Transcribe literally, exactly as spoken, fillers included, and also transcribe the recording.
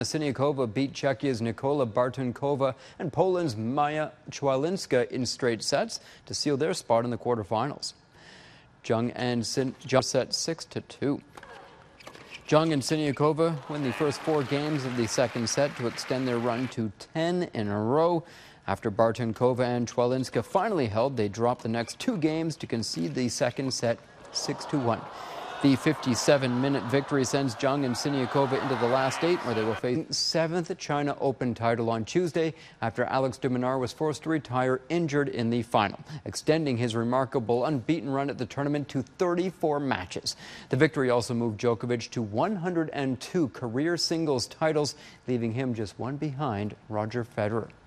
Siniakova beat Czechia's Nikola Bartunkova and Poland's Maja Chwalinska in straight sets to seal their spot in the quarterfinals. Jung and Sin Jung set six to two. Jung and Siniakova win the first four games of the second set to extend their run to ten in a row. After Bartunkova and Chwalinska finally held, they dropped the next two games to concede the second set six to one. The fifty-seven minute victory sends Jung and Siniakova into the last eight, where they will face the seventh China Open title on Tuesday after Alex de Minaur was forced to retire injured in the final, extending his remarkable unbeaten run at the tournament to thirty-four matches. The victory also moved Djokovic to one hundred two career singles titles, leaving him just one behind Roger Federer.